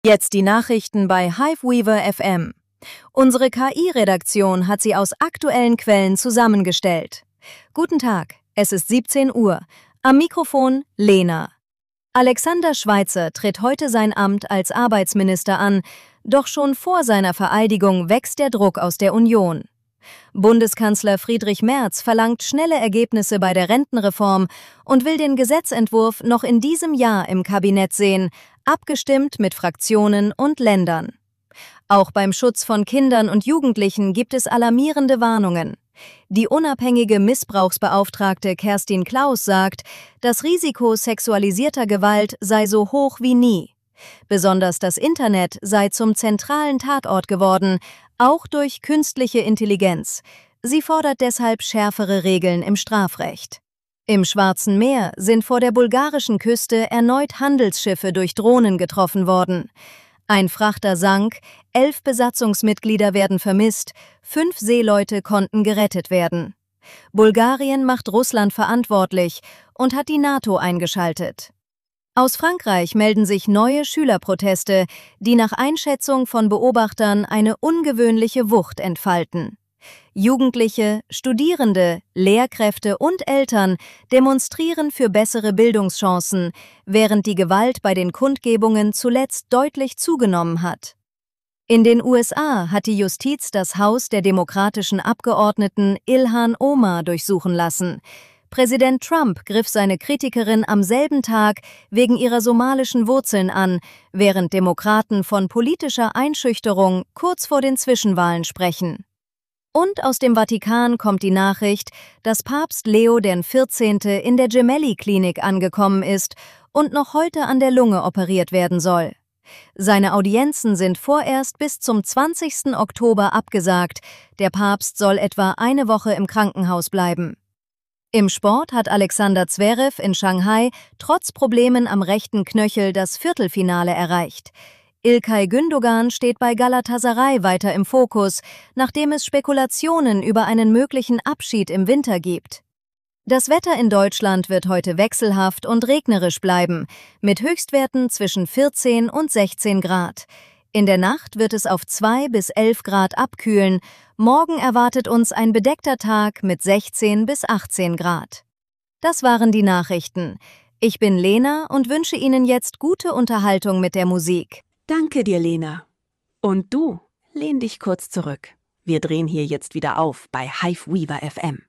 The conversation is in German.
Jetzt die Nachrichten bei Hiveweaver FM. Unsere KI-Redaktion hat sie aus aktuellen Quellen zusammengestellt. Guten Tag, es ist 17 Uhr. Am Mikrofon Lena. Alexander Schweitzer tritt heute sein Amt als Arbeitsminister an, doch schon vor seiner Vereidigung wächst der Druck aus der Union. Bundeskanzler Friedrich Merz verlangt schnelle Ergebnisse bei der Rentenreform und will den Gesetzentwurf noch in diesem Jahr im Kabinett sehen, abgestimmt mit Fraktionen und Ländern. Auch beim Schutz von Kindern und Jugendlichen gibt es alarmierende Warnungen. Die unabhängige Missbrauchsbeauftragte Kerstin Klaus sagt, das Risiko sexualisierter Gewalt sei so hoch wie nie. Besonders das Internet sei zum zentralen Tatort geworden, auch durch künstliche Intelligenz. Sie fordert deshalb schärfere Regeln im Strafrecht. Im Schwarzen Meer sind vor der bulgarischen Küste erneut Handelsschiffe durch Drohnen getroffen worden. Ein Frachter sank, 11 Besatzungsmitglieder werden vermisst, 5 Seeleute konnten gerettet werden. Bulgarien macht Russland verantwortlich und hat die NATO eingeschaltet. Aus Frankreich melden sich neue Schülerproteste, die nach Einschätzung von Beobachtern eine ungewöhnliche Wucht entfalten. Jugendliche, Studierende, Lehrkräfte und Eltern demonstrieren für bessere Bildungschancen, während die Gewalt bei den Kundgebungen zuletzt deutlich zugenommen hat. In den USA hat die Justiz das Haus der demokratischen Abgeordneten Ilhan Omar durchsuchen lassen. Präsident Trump griff seine Kritikerin am selben Tag wegen ihrer somalischen Wurzeln an, während Demokraten von politischer Einschüchterung kurz vor den Zwischenwahlen sprechen. Und aus dem Vatikan kommt die Nachricht, dass Papst Leo XIV. In der Gemelli-Klinik angekommen ist und noch heute an der Lunge operiert werden soll. Seine Audienzen sind vorerst bis zum 20. Oktober abgesagt. Der Papst soll etwa eine Woche im Krankenhaus bleiben. Im Sport hat Alexander Zverev in Shanghai trotz Problemen am rechten Knöchel das Viertelfinale erreicht. İlkay Gündoğan steht bei Galatasaray weiter im Fokus, nachdem es Spekulationen über einen möglichen Abschied im Winter gibt. Das Wetter in Deutschland wird heute wechselhaft und regnerisch bleiben, mit Höchstwerten zwischen 14 und 16 Grad. In der Nacht wird es auf 2 bis 11 Grad abkühlen. Morgen erwartet uns ein bedeckter Tag mit 16 bis 18 Grad. Das waren die Nachrichten. Ich bin Lena und wünsche Ihnen jetzt gute Unterhaltung mit der Musik. Danke dir, Lena. Und du, lehn dich kurz zurück. Wir drehen hier jetzt wieder auf bei Hiveweaver FM.